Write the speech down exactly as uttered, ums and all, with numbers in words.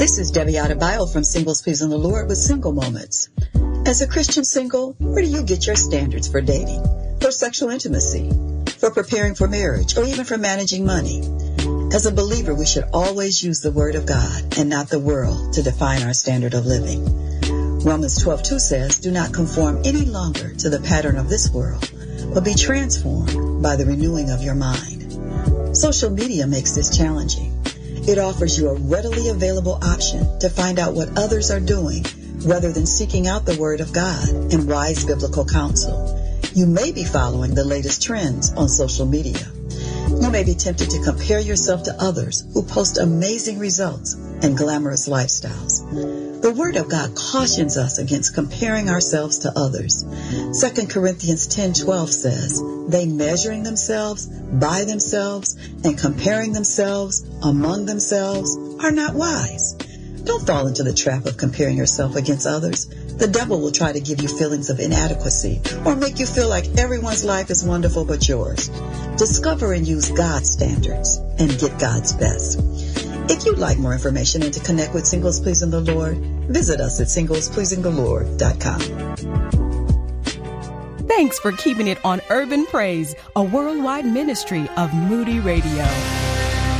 This is Debbie Adebayo from Singles Pleasing the Lord with Single Moments. As a Christian single, where do you get your standards for dating, for sexual intimacy, for preparing for marriage, or even for managing money? As a believer, we should always use the Word of God and not the world to define our standard of living. Romans twelve two says, "Do not conform any longer to the pattern of this world, but be transformed by the renewing of your mind." Social media makes this challenging. It offers you a readily available option to find out what others are doing rather than seeking out the Word of God and wise biblical counsel. You may be following the latest trends on social media. You may be tempted to compare yourself to others who post amazing results and glamorous lifestyles. The Word of God cautions us against comparing ourselves to others. Second Corinthians ten twelve says, "They measuring themselves by themselves and comparing themselves among themselves are not wise." Don't fall into the trap of comparing yourself against others. The devil will try to give you feelings of inadequacy or make you feel like everyone's life is wonderful but yours. Discover and use God's standards and get God's best. If you'd like more information and to connect with Singles Pleasing the Lord, visit us at singles pleasing the lord dot com. Thanks for keeping it on Urban Praise, a worldwide ministry of Moody Radio.